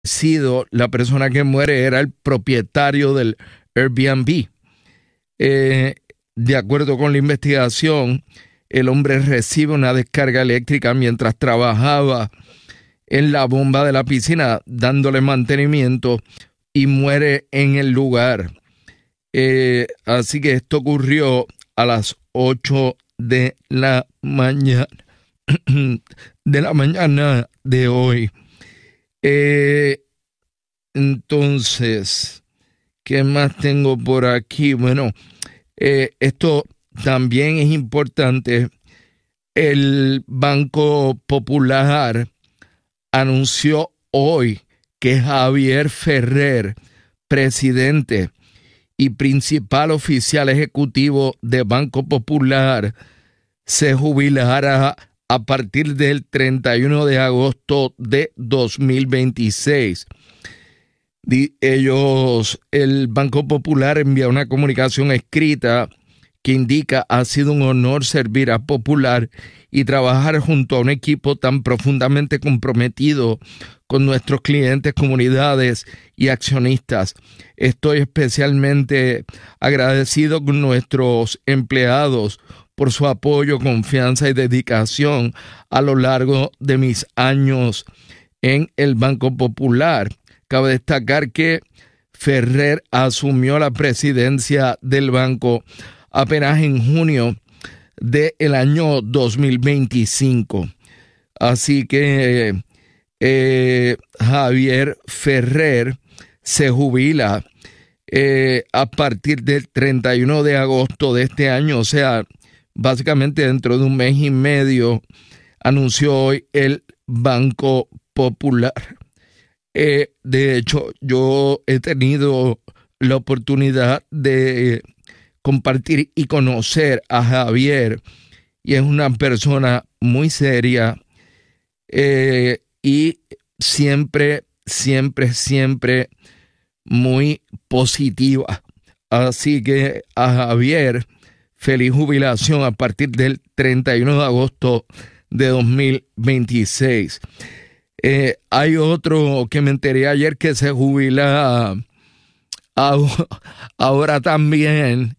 sido la persona que muere era el propietario del Airbnb. De acuerdo con la investigación, el hombre recibe una descarga eléctrica mientras trabajaba en la bomba de la piscina, dándole mantenimiento, y muere en el lugar. Así que esto ocurrió a las 8 de la mañana de hoy. Entonces, ¿qué más tengo por aquí? Bueno, esto también es importante. El Banco Popular anunció hoy que Javier Ferrer, presidente y principal oficial ejecutivo de Banco Popular, se jubilará a partir del 31 de agosto de 2026. El Banco Popular envía una comunicación escrita que indica: ha sido un honor servir a Popular y trabajar junto a un equipo tan profundamente comprometido con nuestros clientes, comunidades y accionistas. Estoy especialmente agradecido con nuestros empleados por su apoyo, confianza y dedicación a lo largo de mis años en el Banco Popular. Cabe destacar que Ferrer asumió la presidencia del banco apenas en junio del año 2025. Así que Javier Ferrer se jubila a partir del 31 de agosto de este año, o sea, básicamente dentro de un mes y medio, anunció hoy el Banco Popular. De hecho, yo he tenido la oportunidad de compartir y conocer a Javier, y es una persona muy seria y siempre muy positiva. Así que a Javier, feliz jubilación a partir del 31 de agosto de 2026. Hay otro que me enteré ayer que se jubila ahora también,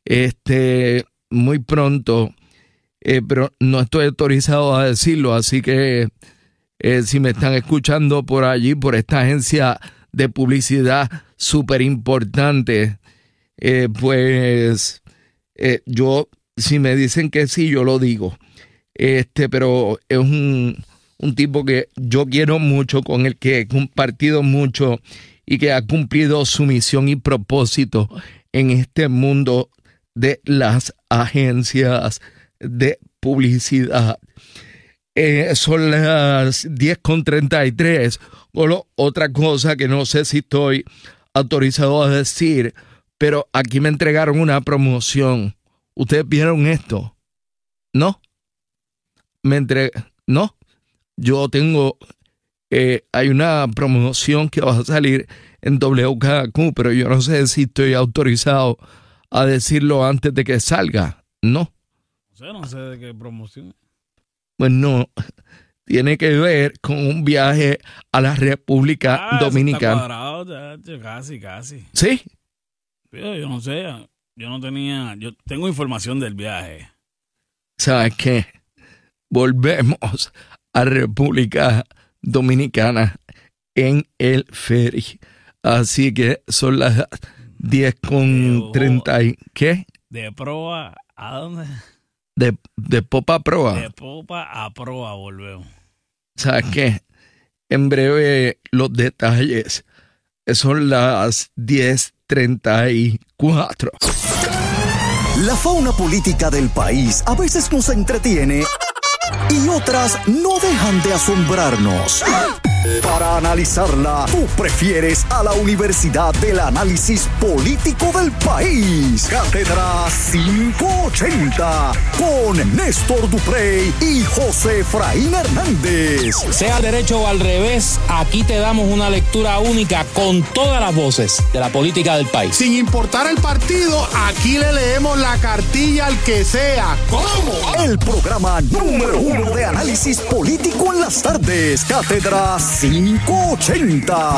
muy pronto, pero no estoy autorizado a decirlo, así que si me están escuchando por allí, por esta agencia de publicidad súper importante, pues yo, si me dicen que sí, yo lo digo. Pero es un tipo que yo quiero mucho, con el que he compartido mucho y que ha cumplido su misión y propósito en este mundo de las agencias de publicidad. Son las 10:33. Otra cosa que no sé si estoy autorizado a decir, pero aquí me entregaron una promoción. ¿Ustedes vieron esto? ¿No? ¿No? Yo tengo, hay una promoción que va a salir en WKQ, pero yo no sé si estoy autorizado a decirlo antes de que salga, ¿no? No sé de qué promoción. Pues no, tiene que ver con un viaje a la República Dominicana. Está cuadrado, casi. ¿Sí? Yo no sé, yo tengo información del viaje. ¿Sabes qué? Volvemos a República Dominicana en el ferry. Así que son las 10:30. ¿Qué? ¿De proa a dónde? De popa a proa. De popa a proa volvemos. ¿Sabes qué? En breve los detalles. Son las 10:34. La fauna política del país a veces nos entretiene y otras no dejan de asombrarnos. Para analizarla, tú prefieres a la Universidad del Análisis Político del País. Cátedra 580 con Néstor Duprey y José Efraín Hernández. Sea al derecho o al revés, aquí te damos una lectura única con todas las voces de la política del país. Sin importar el partido, aquí le leemos la cartilla al que sea. ¿Cómo? El programa número 1 de análisis político en las tardes. Cátedra 580.